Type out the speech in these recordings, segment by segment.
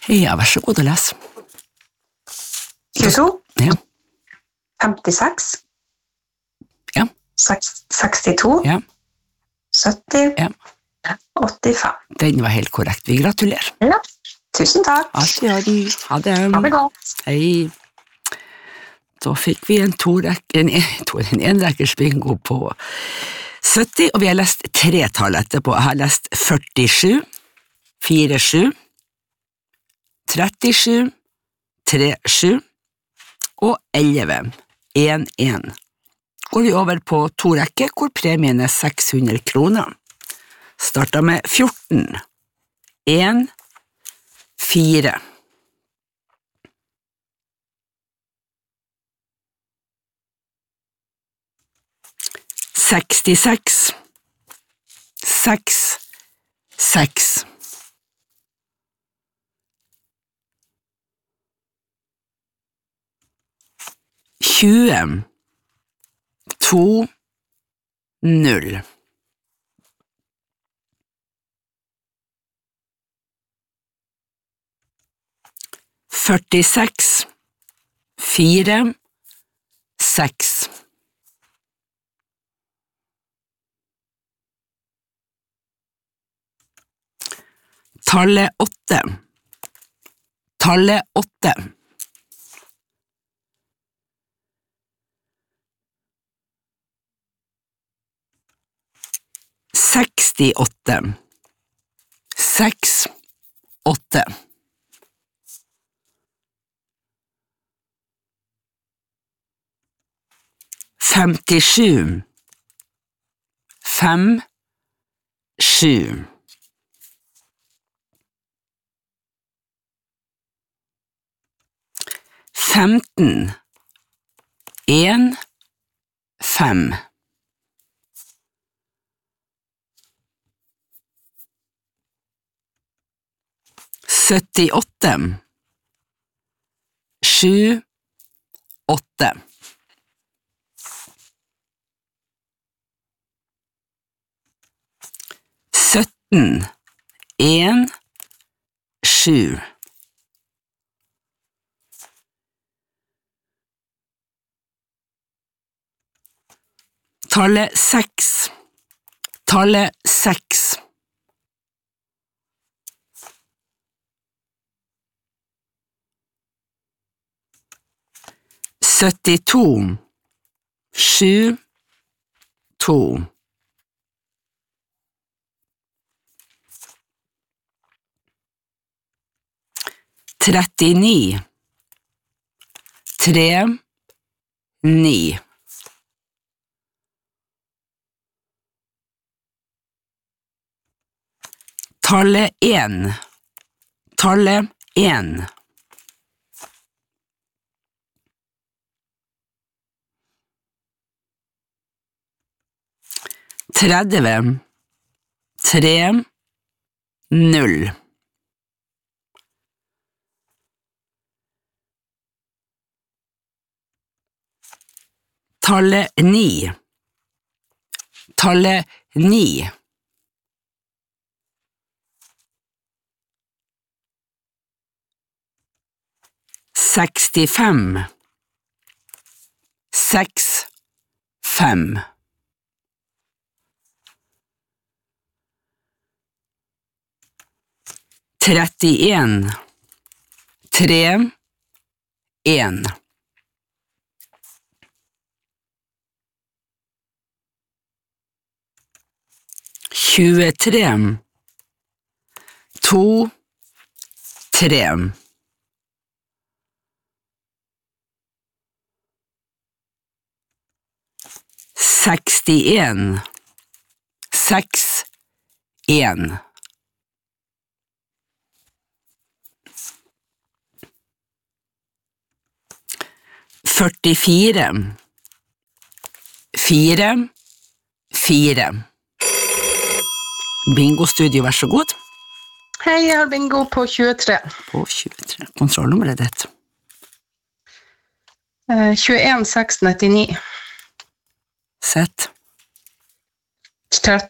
Ja, vær så god å lese. 22, Ja, 56, Ja. 62, ja, 70, ja. 85. Den var helt korrekt. Vi gratulerer. Ja, tusen takk. Alt i orden. Ha det. Ha det godt. Hei. Da fikk vi en enrekkers bingo på 70, og vi har lest 3-tall etterpå. Jeg har lest 47, 47, 37, 37 og 11, 11. Går vi over på 2 rekker, hvor premien er 600 kroner. Starter med 14, 1, 4. 66, 6, 6. 20, 2, 0. 46, 4, 6. 8. Tallet 8. 68. 6, 8. 57. 5, 7. 15, 1, 5. 78, 7, 8. 17, 1, 7. 6. Tallet 6. 72, 7, 2. 39, 3, 9. 1. Tallet 1. 30, 3, 0. 9. Tallet 9. 65, 6, 5. 31, 3, 1. 23, 2, 3. 61, 6, 1. 44, 4, 4. Bingo-studio, vær så god. Hei, jeg har bingo på 23. På 23. Kontrollnummeret ditt. 21 699. Sett.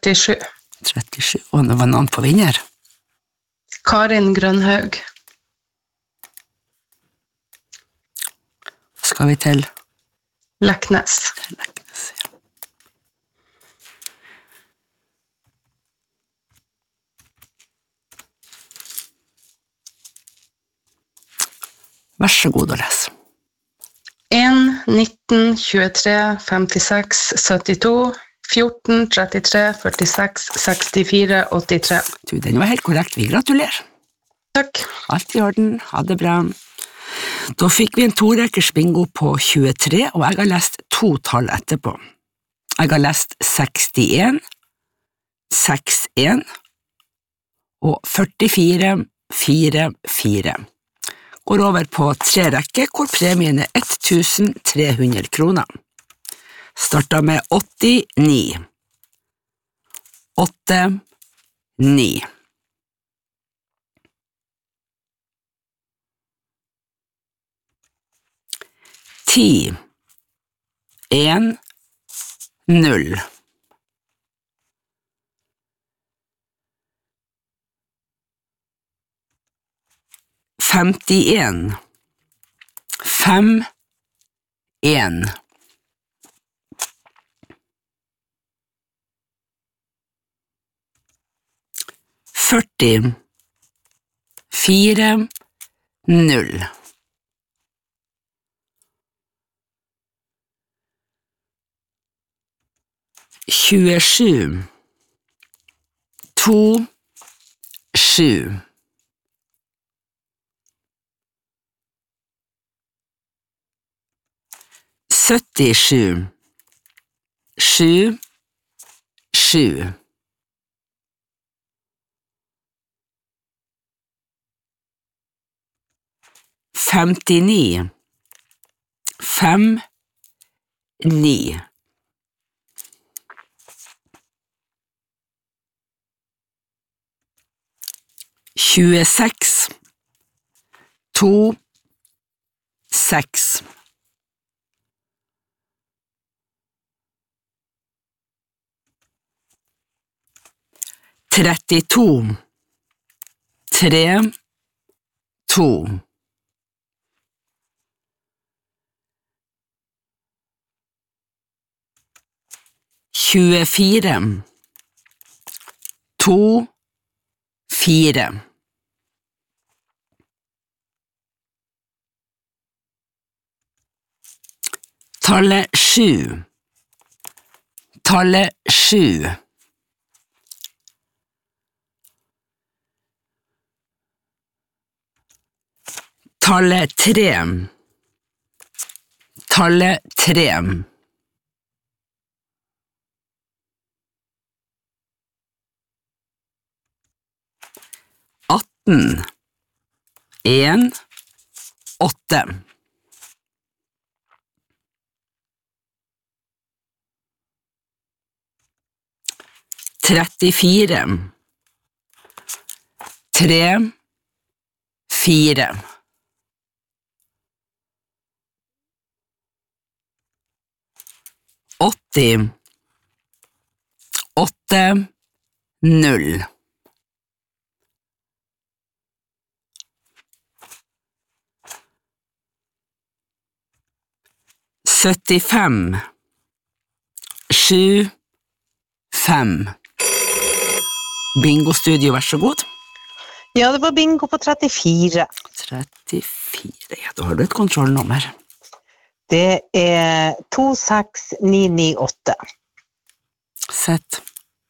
37. 37. Og det var navn på vinner. Karin Grønhaug. skal vi til? Leknes. Leknes, ja. Vær så god å lese. 1, 19, 23, 56, 72, 14, 33, 46, 64, 83. Du, den var helt korrekt. Vi gratulerer. Takk. Alt i orden. Ha det bra. Da fikk vi en torekkers bingo på 23, og jeg har lest 2 tall etterpå. Jeg har lest 61, 61 og 44, 44. Går over på 3 rekker, hvor premien er 1300 kroner. Starter med 89. 8, 9. 10, 1, 0. 51, 5, 1. 40, 4, 0. 27, 2, 7. 77, 7, 7. 59, 5, 9. 26, 2, 6. 32, 3, 2. 24, 2, 4. 7. Tallet 7. Tallet 3. Tallet 3. 18. 1, 8. 34, 3, 4. 80, 8, 0. 75, 7, 5. Bingo-studio, vær så god. Ja, det var bingo på 34. 34, ja, da har du et kontrollnummer. Det er 26998. Sett.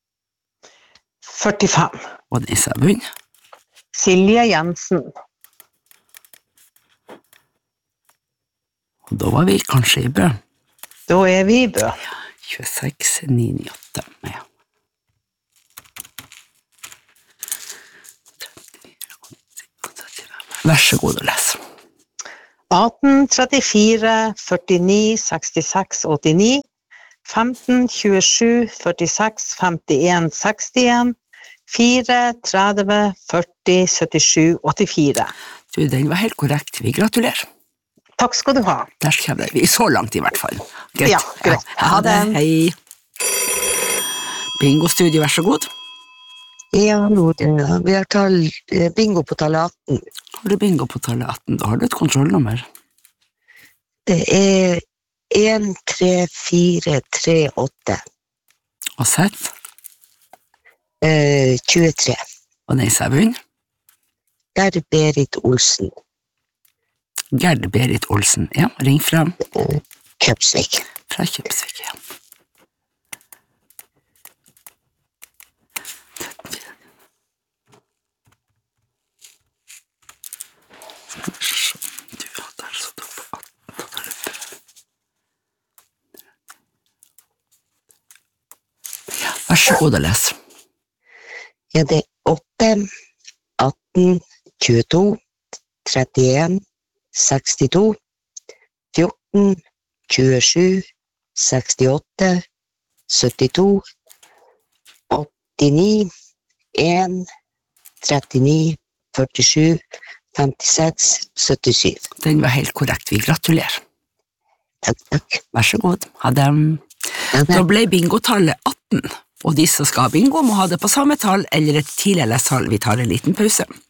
45. Og den i bunn. Silje Jensen. Og da var vi kanskje i Bø. Da er vi i Bø. Ja, 26, 998, ja. 34, vær så god å lese. 18, 34, 49, 66, 89, 15, 27, 46, 51, 61, 4, 30, 40, 77, 84. Du, den var helt korrekt. Vi gratulerer. Takk skal du ha. Der skrev det. Vi er så langt i hvert fall. Greit. Ja, greit. Ha det. Hei. Bingo-studio, vær så god. Ja, hallo, vi har bingo på tallet 18. Har du bingo på tallet 18, da har du et kontrollnummer. Det 13438. Og sett. 23. Og nei, sa jeg bunn. Gerd Berit Olsen. Gerd Berit Olsen, ja, ring fra Køpsvik. Fra Kjøpsvik, ja. Du hadde altså da på 18. Ja, vær så god å lese. Ja, det 8, 18, 22, 31, 62, 14, 27, 68, 72, 89, 1, 39, 47, 56, 77. Den var helt korrekt, vi gratulerer. Takk. Vær så god, ha det. Ja, Da ble bingotallet 18, og de som skal ha bingo må ha det på samme tall eller et tidligere tall. Vi tar en liten pause.